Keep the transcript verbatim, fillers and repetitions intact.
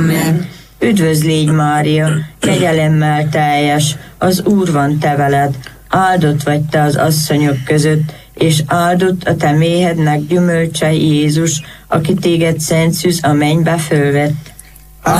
Amen. Üdvözl légy, Mária, kegyelemmel teljes, az Úr van te veled, áldott vagy te az asszonyok között, és áldott a te méhednek gyümölcse, Jézus, aki téged szent szűz a mennybe fölvett.